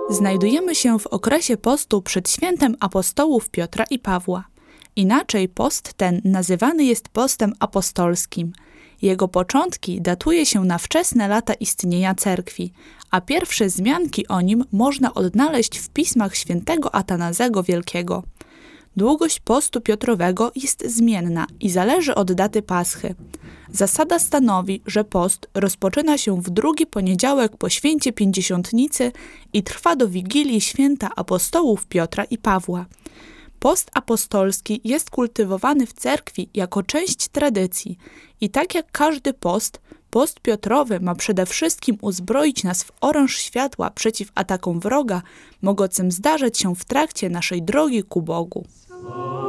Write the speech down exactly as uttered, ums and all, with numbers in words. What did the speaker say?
Znajdujemy się w okresie postu przed świętem apostołów Piotra i Pawła. Inaczej post ten nazywany jest postem apostolskim. Jego początki datuje się na wczesne lata istnienia cerkwi, a pierwsze wzmianki o nim można odnaleźć w pismach świętego Atanazego Wielkiego. Długość postu Piotrowego jest zmienna i zależy od daty Paschy. Zasada stanowi, że post rozpoczyna się w drugi poniedziałek po święcie Pięćdziesiątnicy i trwa do Wigilii święta apostołów Piotra i Pawła. Post apostolski jest kultywowany w cerkwi jako część tradycji i tak jak każdy post, post Piotrowy ma przede wszystkim uzbroić nas w oręż światła przeciw atakom wroga, mogącym zdarzać się w trakcie naszej drogi ku Bogu.